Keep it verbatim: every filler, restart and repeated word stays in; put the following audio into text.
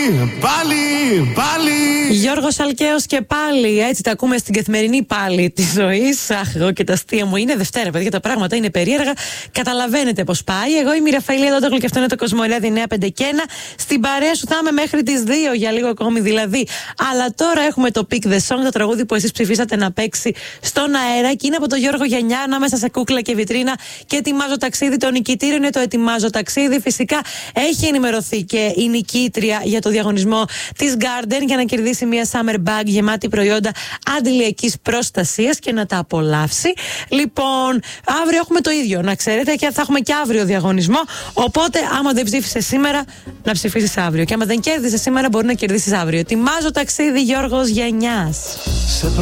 πάλι, πάλι. Γιώργος Αλκαίος και πάλι, έτσι τα ακούμε στην καθημερινή πάλι τη ζωή. Αχ, εγώ και τα αστεία μου. Είναι Δευτέρα, παιδιά, τα πράγματα είναι περίεργα. Καταλαβαίνετε πώς πάει. Εγώ είμαι η Ραφαήλ Δόντογλου και αυτό είναι το Κοσμοράδι εννιά πέντε και ένα. Στην παρέα σου θα είμαι μέχρι τις δύο για λίγο ακόμη δηλαδή. Αλλά τώρα έχουμε το Pick the Song, το τραγούδι που εσείς ψηφίσατε να παίξει στον αέρα. Και είναι από τον Γιώργο Γενιά, ανάμεσα σε κούκλα και βιτρίνα. Και ετοιμάζω ταξίδι. Το νικητήριο είναι το ετοιμάζω ταξίδι. Φυσικά έχει ενημερωθεί και η νικήτρια για το διαγωνισμό της Garden για να κερδίσει μια summer bag γεμάτη προϊόντα αντιλιακής προστασίας και να τα απολαύσει. Λοιπόν, αύριο έχουμε το ίδιο, να ξέρετε, και θα έχουμε και αύριο διαγωνισμό. Οπότε, άμα δεν ψήφισες σήμερα, να ψηφίσεις αύριο. Και άμα δεν κέρδισες σήμερα, μπορεί να κερδίσεις αύριο. Ετοιμάζω ταξίδι, Γιώργος Γενιάς.